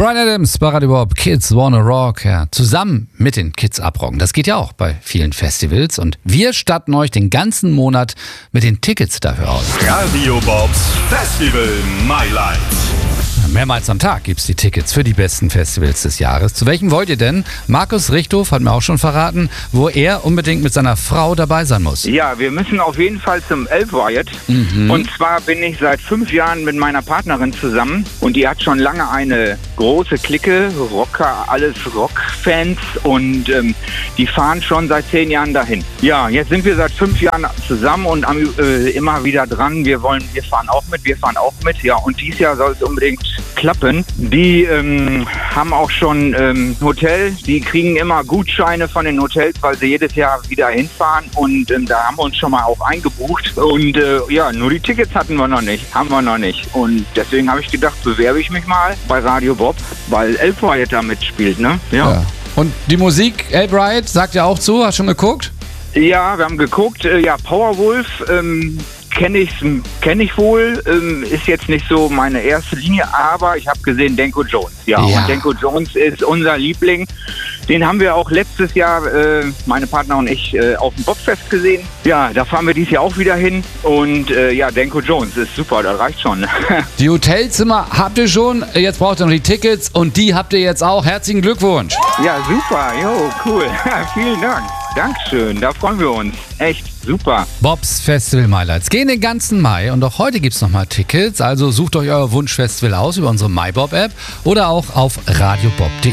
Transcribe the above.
Bryan Adams bei Radio Bob, Kids Wanna Rock, ja, zusammen mit den Kids abrocken. Das geht ja auch bei vielen Festivals und wir statten euch den ganzen Monat mit den Tickets dafür aus. Radio Bobs Festival Highlights. Mehrmals am Tag gibt's die Tickets für die besten Festivals des Jahres. Zu welchem wollt ihr denn? Markus Richthof hat mir auch schon verraten, wo er unbedingt mit seiner Frau dabei sein muss. Ja, wir müssen auf jeden Fall zum Elf Riot. Und zwar bin ich seit 5 Jahren mit meiner Partnerin zusammen und die hat schon lange eine große Clique, Rocker, alles Rockfans und die fahren schon seit 10 Jahren dahin. Ja, jetzt sind wir seit 5 Jahren zusammen und immer wieder dran. Wir fahren auch mit. Ja, und dieses Jahr soll es unbedingt klappen. Die haben auch schon Hotel. Die kriegen immer Gutscheine von den Hotels, weil sie jedes Jahr wieder hinfahren. Und da haben wir uns schon mal auch eingebucht. Und ja, nur die Tickets haben wir noch nicht. Und deswegen habe ich gedacht, bewerbe ich mich mal bei Radio Bob, weil Elf Riot da mitspielt, ne? Ja. Und die Musik, Elf Riot, sagt ja auch zu. Hast du schon geguckt? Ja, wir haben geguckt. Ja, Powerwolf, Kenn ich wohl, ist jetzt nicht so meine erste Linie, aber ich habe gesehen Denko Jones. Ja, und Denko Jones ist unser Liebling. Den haben wir auch letztes Jahr, meine Partner und ich, auf dem Bobfest gesehen. Ja, da fahren wir dieses Jahr auch wieder hin. Und ja, Denko Jones ist super, das reicht schon. Die Hotelzimmer habt ihr schon, jetzt braucht ihr noch die Tickets und die habt ihr jetzt auch. Herzlichen Glückwunsch. Ja, super, jo, cool. Vielen Dank. Dankeschön, da freuen wir uns. Echt super. Bobs Festival Highlights gehen den ganzen Mai und auch heute gibt's nochmal Tickets. Also sucht euch euer Wunschfestival aus über unsere MyBob-App oder auch auf radiobob.de.